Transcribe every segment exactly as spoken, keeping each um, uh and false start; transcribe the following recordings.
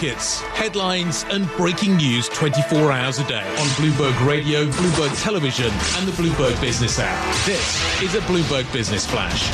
markets, headlines and breaking news twenty-four hours a day on Bloomberg Radio, Bloomberg Television and the Bloomberg Business app. This is a Bloomberg Business Flash.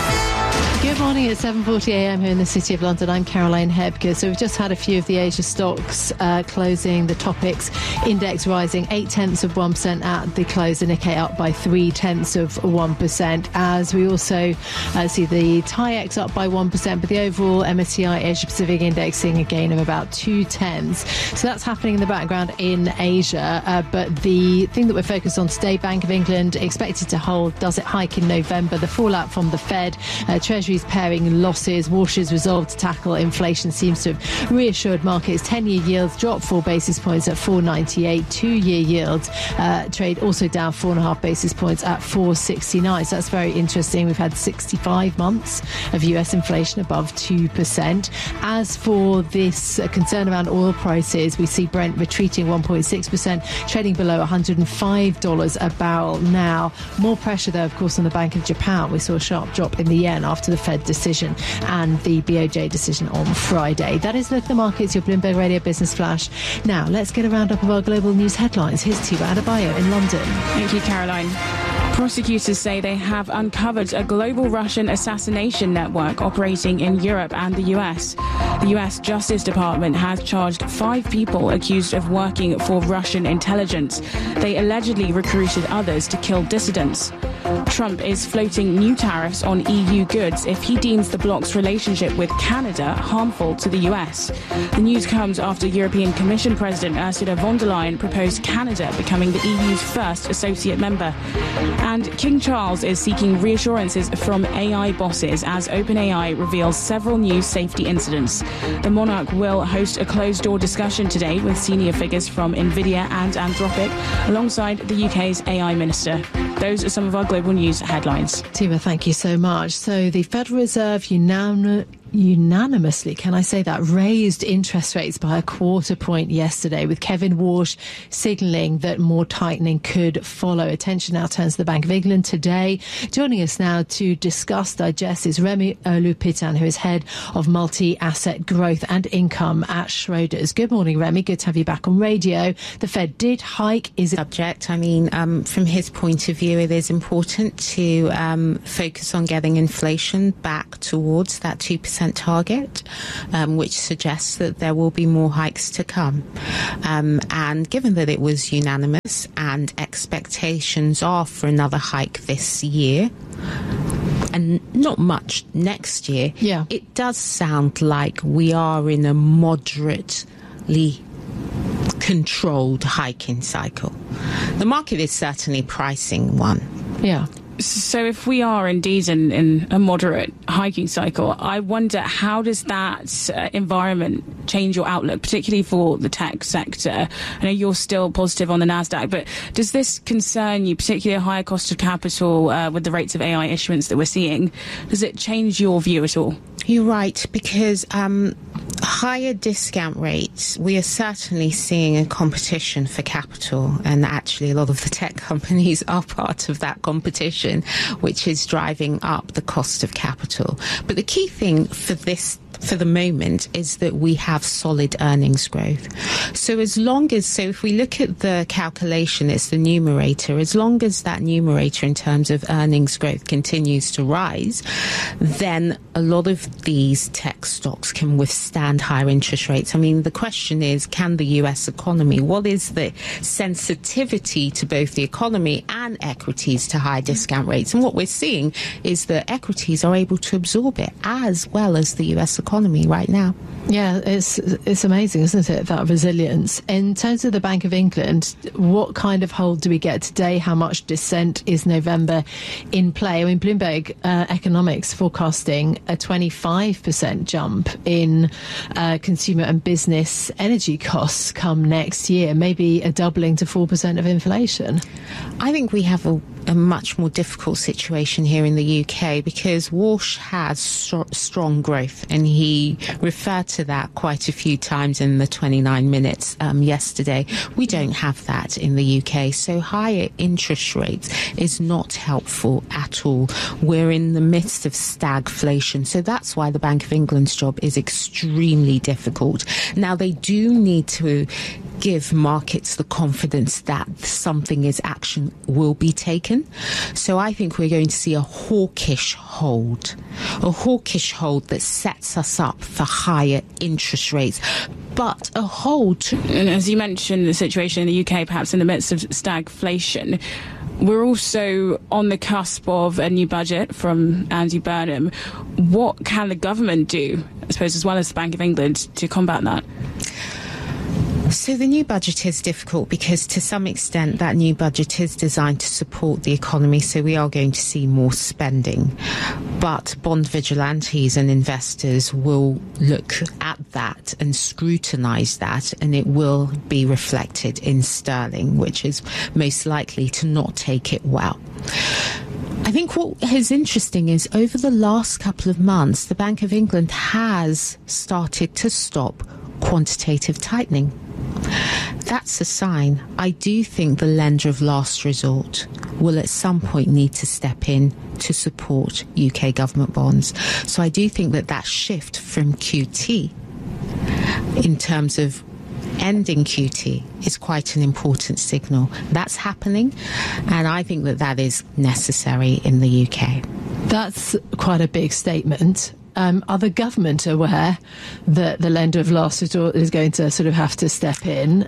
Good morning. It's seven forty a m here in the City of London. I'm Caroline Hebke. So we've just had a few of the Asia stocks uh, closing. The Topix index rising eight tenths of one percent at the close. The Nikkei up by three tenths of one percent. As we also uh, see the TAIEX up by one percent, but the overall M S C I Asia Pacific index seeing a gain of about two tenths. So that's happening in the background in Asia. Uh, but the thing that we're focused on today, Bank of England expected to hold. Does it hike in November? The fallout from the Fed, uh, Treasury paring losses. Walsh's resolve to tackle inflation seems to have reassured markets. ten-year yields dropped four basis points at four ninety-eight. Two-year yields uh, trade also down four and a half basis points at four sixty-nine. So that's very interesting. We've had sixty-five months of U S inflation above two percent. As for this uh, concern around oil prices, we see Brent retreating one point six percent, trading below one hundred five dollars a barrel now. More pressure, though, of course, on the Bank of Japan. We saw a sharp drop in the yen after the Fed decision and the B O J decision on Friday. That is Look at the Markets, your Bloomberg Radio Business Flash. Now, let's get a roundup of our global news headlines. Here's Tiwa Adebayo in London. Thank you, Caroline. Prosecutors say they have uncovered a global Russian assassination network operating in Europe and the U S. The U S Justice Department has charged five people accused of working for Russian intelligence. They allegedly recruited others to kill dissidents. Trump is floating new tariffs on E U goods if he deems the bloc's relationship with Canada harmful to the U S. The news comes after European Commission President Ursula von der Leyen proposed Canada becoming the E U's first associate member. And King Charles is seeking reassurances from A I bosses as OpenAI reveals several new safety incidents. The monarch will host a closed-door discussion today with senior figures from NVIDIA and Anthropic, alongside the U K's A I minister. Those are some of our global news headlines. Tima, thank you so much. So the Federal Reserve unanim- unanimously, can I say that, raised interest rates by a quarter point yesterday, with Kevin Walsh signalling that more tightening could follow. Attention now turns to the Bank of England today. Joining us now to discuss, digest, is Remy Olupitan, who is head of multi-asset growth and income at Schroders. Good morning, Remy. Good to have you back on radio. The Fed did hike. Is it subject? I mean, um, from his point of view, it is important to um, focus on getting inflation back towards that two percent target, um, which suggests that there will be more hikes to come. Um, and given that it was unanimous and expectations are for another hike this year, and not much next year, yeah. it does sound like we are in a moderately controlled hiking cycle. The market is certainly pricing one. Yeah. So if we are indeed in, in a moderate hiking cycle, I wonder, how does that uh, environment change your outlook, particularly for the tech sector? I know you're still positive on the NASDAQ, but does this concern you, particularly a higher cost of capital uh, with the rates of A I issuance that we're seeing? Does it change your view at all? You're right, because um, higher discount rates, we are certainly seeing a competition for capital, and actually a lot of the tech companies are part of that competition, which is driving up the cost of capital. But the key thing for this for the moment is that we have solid earnings growth. So as long as, so if we look at the calculation, it's the numerator, as long as that numerator in terms of earnings growth continues to rise, then a lot of these tech stocks can withstand higher interest rates. I mean, the question is, can the U S economy, what is the sensitivity to both the economy and equities to high discount rates? And what we're seeing is that equities are able to absorb it as well as the U S economy. economy right now. Yeah, it's it's amazing, isn't it, that resilience. In terms of the Bank of England, what kind of hold do we get today? How much dissent is November in play? I mean, Bloomberg uh, Economics forecasting a twenty-five percent jump in uh, consumer and business energy costs come next year, maybe a doubling to four percent of inflation. I think we have a a much more difficult situation here in the U K because Walsh has st- strong growth, and he referred to that quite a few times in the twenty-nine minutes um, yesterday. We don't have that in the U K, so higher interest rates is not helpful at all. We're in the midst of stagflation, so that's why the Bank of England's job is extremely difficult. Now, they do need to give markets the confidence that something is action will be taken. So I think we're going to see a hawkish hold, a hawkish hold that sets us up for higher interest rates. But a hold. And as you mentioned, the situation in the U K, perhaps in the midst of stagflation, we're also on the cusp of a new budget from Andy Burnham. What can the government do, I suppose, as well as the Bank of England, to combat that? So the new budget is difficult because to some extent that new budget is designed to support the economy, so we are going to see more spending. But bond vigilantes and investors will look at that and scrutinise that, and it will be reflected in sterling, which is most likely to not take it well. I think what is interesting is over the last couple of months, the Bank of England has started to stop quantitative tightening. That's a sign. I do think the lender of last resort will at some point need to step in to support U K government bonds. So I do think that that shift from Q T in terms of ending Q T is quite an important signal. That's happening, and I think that that is necessary in the U K. That's quite a big statement. Um, are the government aware that the lender of last resort is going to sort of have to step in?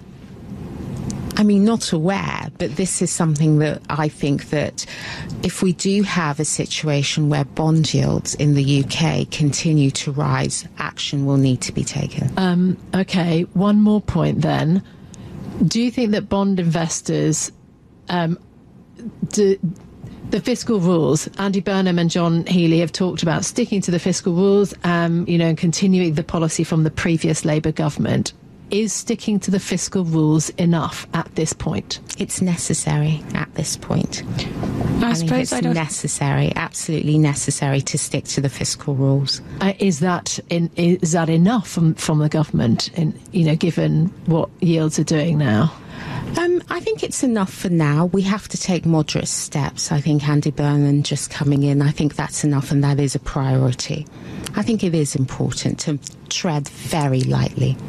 I mean, not aware, but this is something that I think that if we do have a situation where bond yields in the U K continue to rise, action will need to be taken. Um, OK, one more point then. Do you think that bond investors... Um, do, The fiscal rules, Andy Burnham and John Healey have talked about sticking to the fiscal rules, um, you know, and continuing the policy from the previous Labour government. Is sticking to the fiscal rules enough at this point? It's necessary at this point. I, I suppose think it's I don't... necessary, absolutely necessary to stick to the fiscal rules. Uh, is that in, is that enough from, from the government, in, you know, given what yields are doing now? Um, I think it's enough for now. We have to take moderate steps. I think Andy Burnham just coming in, I think that's enough, and that is a priority. I think it is important to tread very lightly.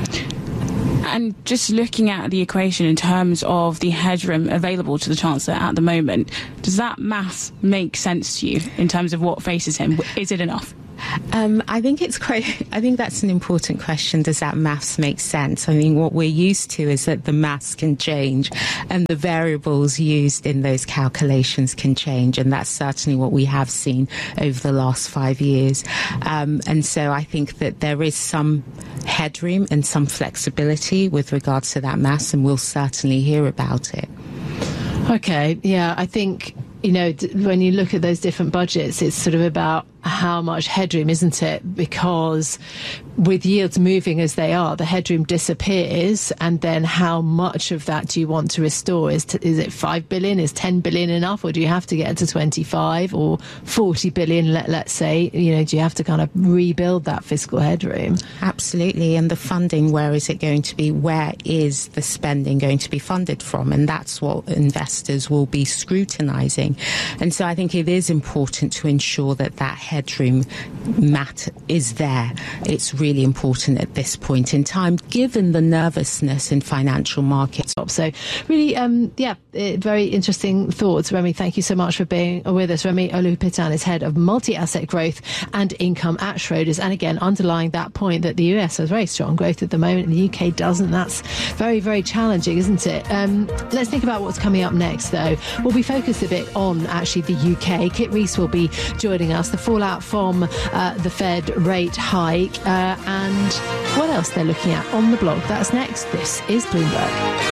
And just looking at the equation in terms of the headroom available to the Chancellor at the moment, does that maths make sense to you in terms of what faces him? Is it enough? Um, I think it's quite. I think that's an important question. Does that maths make sense? I mean, what we're used to is that the maths can change, and the variables used in those calculations can change, and that's certainly what we have seen over the last five years. Um, and so, I think that there is some headroom and some flexibility with regards to that maths, and we'll certainly hear about it. Okay, yeah, I think, you know, when you look at those different budgets, it's sort of about how much headroom, isn't it? Because with yields moving as they are, the headroom disappears, and then how much of that do you want to restore? Is to, is it five billion? Is ten billion enough, or do you have to get to twenty-five or forty billion? Let let's say, you know, do you have to kind of rebuild that fiscal headroom? Absolutely, and the funding, where is it going to be? Where is the spending going to be funded from? And that's what investors will be scrutinising. And so I think it is important to ensure that that headroom mat is there. It's really important at this point in time, given the nervousness in financial markets. So really, um, yeah, very interesting thoughts. Remy, thank you so much for being with us. Remy Olupitan is head of multi-asset growth and income at Schroders. And again, underlying that point that the U S has very strong growth at the moment and the U K doesn't. That's very, very challenging, isn't it? Um, let's think about what's coming up next, though. We'll be focused a bit on actually the U K. Kit Rees will be joining us. The fallout from uh, the Fed rate hike uh, and what else they're looking at on the blog. That's next. This is Bloomberg.